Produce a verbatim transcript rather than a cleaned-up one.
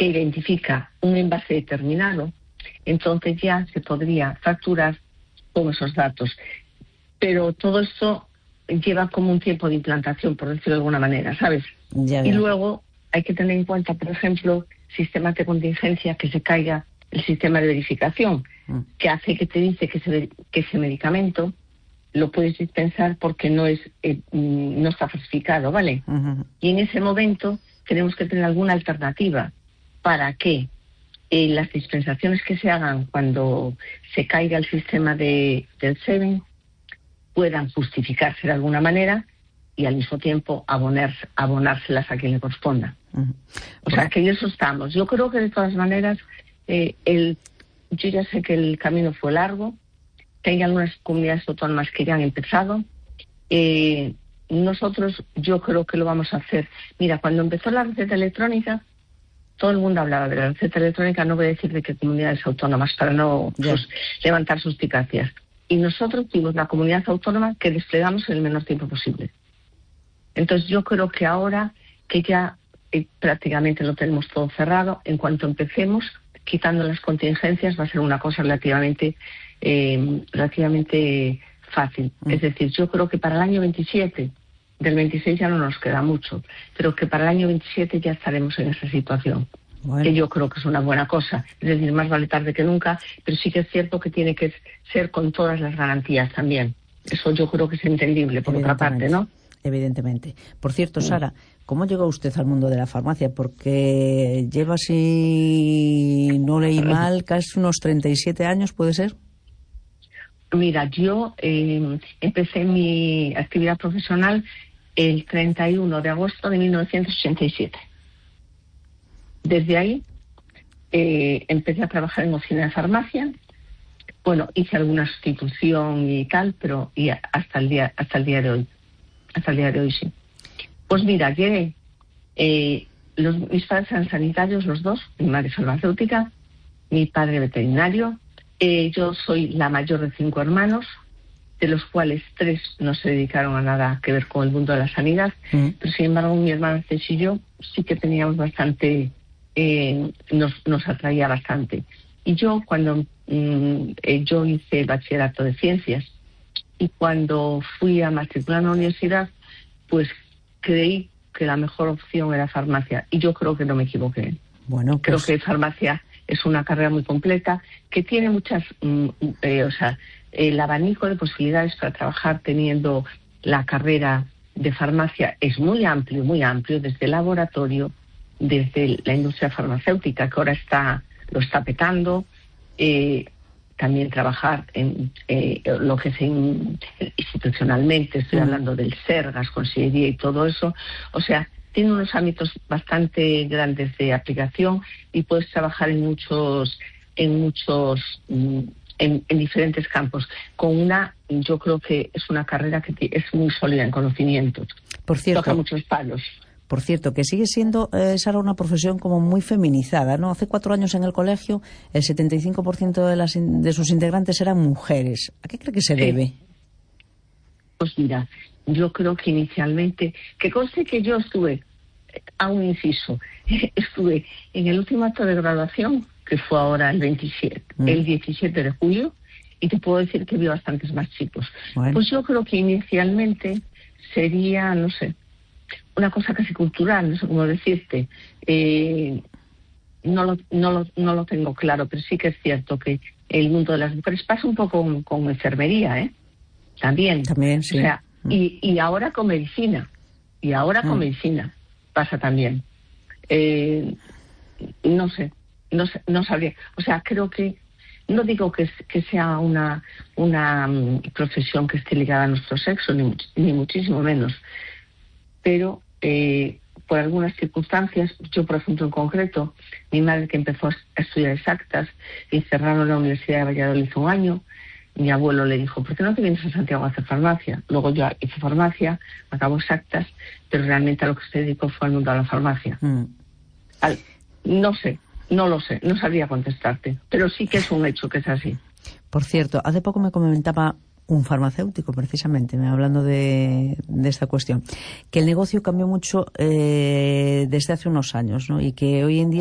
que identifica un envase determinado, entonces ya se podría facturar con esos datos. Pero todo esto lleva como un tiempo de implantación, por decirlo de alguna manera, ¿sabes? Ya, ya. Y luego hay que tener en cuenta, por ejemplo, sistemas de contingencia, que se caiga el sistema de verificación, mm. que hace que te dice que ese, que ese medicamento lo puedes dispensar porque no es eh, no está falsificado, ¿vale? Uh-huh. Y en ese momento tenemos que tener alguna alternativa para que eh, las dispensaciones que se hagan cuando se caiga el sistema de, del SEVEN puedan justificarse de alguna manera y al mismo tiempo abonar, abonárselas a quien le corresponda. Uh-huh. O sea, que en eso estamos. Yo creo que de todas maneras, eh, el, yo ya sé que el camino fue largo, que hay algunas comunidades autónomas que ya han empezado. Eh, nosotros, yo creo que lo vamos a hacer. Mira, cuando empezó la receta electrónica, todo el mundo hablaba de la receta electrónica, no voy a decir de qué comunidades autónomas para no yeah. pues, levantar suspicacias. Y nosotros fuimos la comunidad autónoma que desplegamos en el menor tiempo posible. Entonces yo creo que ahora que ya eh, prácticamente lo tenemos todo cerrado, en cuanto empecemos, quitando las contingencias, va a ser una cosa relativamente eh, relativamente fácil. Mm. Es decir, yo creo que para el año veintisiete, del veintiséis ya no nos queda mucho, pero que para el año veintisiete ya estaremos en esa situación. Bueno. Que yo creo que es una buena cosa. Es decir, más vale tarde que nunca, pero sí que es cierto que tiene que ser con todas las garantías también. Eso yo creo que es entendible, por otra parte, ¿no? Evidentemente. Por cierto, Sara, ¿cómo llegó usted al mundo de la farmacia? Porque lleva, si no leí mal, casi unos treinta y siete años, ¿puede ser? Mira, yo eh, empecé mi actividad profesional el treinta y uno de agosto de mil novecientos ochenta y siete. Desde ahí eh, empecé a trabajar en oficina de farmacia. Bueno, hice alguna sustitución y tal, pero y hasta el día hasta el día de hoy. Hasta el día de hoy, sí. Pues mira, llegué, eh, los, mis padres eran sanitarios, los dos, mi madre farmacéutica, mi padre veterinario. Eh, yo soy la mayor de cinco hermanos, de los cuales tres no se dedicaron a nada que ver con el mundo de la sanidad, mm. pero sin embargo mi hermana Ceci y yo sí que teníamos bastante, eh, nos, nos atraía bastante. Y yo cuando mm, eh, yo hice bachillerato de ciencias, y cuando fui a matricular en la universidad, pues creí que la mejor opción era farmacia. Y yo creo que no me equivoqué. Bueno, pues... Creo que farmacia es una carrera muy completa, que tiene muchas, mm, eh, o sea, el abanico de posibilidades para trabajar teniendo la carrera de farmacia es muy amplio, muy amplio, desde el laboratorio, desde la industria farmacéutica, que ahora está lo está petando, eh, también trabajar en eh, lo que es in, institucionalmente, estoy mm. hablando del SERGAS, Consellería y todo eso. O sea, tiene unos ámbitos bastante grandes de aplicación y puedes trabajar en muchos, en muchos, en, en diferentes campos. Con una, yo creo que es una carrera que es muy sólida en conocimientos. Por cierto, toca muchos palos. Por cierto, que sigue siendo, eh, Sara, una profesión como muy feminizada, ¿no? Hace cuatro años en el colegio el setenta y cinco por ciento de, las, de sus integrantes eran mujeres. ¿A qué cree que se sí. debe? Pues mira, yo creo que inicialmente, que conste que yo estuve, a un inciso, estuve en el último acto de graduación, que fue ahora el veintisiete, mm. el diecisiete de julio, y te puedo decir que vi bastantes más chicos. Bueno. Pues yo creo que inicialmente sería, no sé, una cosa casi cultural, no sé cómo decirte, eh, no, lo, no, lo, no lo tengo claro, pero sí que es cierto que el mundo de las mujeres pasa un poco con, con enfermería, ¿eh? También. También, sí. O sea, mm. y, y ahora con medicina, y ahora mm. con medicina pasa también. Eh, no sé, no sé, no sabría. O sea, creo que, no digo que, que sea una, una um, profesión que esté ligada a nuestro sexo, ni, ni muchísimo menos, pero eh, por algunas circunstancias, yo por ejemplo en concreto, mi madre que empezó a estudiar exactas y cerraron la Universidad de Valladolid un año, mi abuelo le dijo, ¿por qué no te vienes a Santiago a hacer farmacia? Luego yo hice farmacia, acabó exactas, pero realmente a lo que se dedicó fue al mundo de la farmacia. Mm. Al, no sé, no lo sé, no sabría contestarte, pero sí que es un hecho que es así. Por cierto, hace poco me comentaba un farmacéutico, precisamente, hablando de, de esta cuestión, que el negocio cambió mucho eh, desde hace unos años, ¿no? Y que hoy en día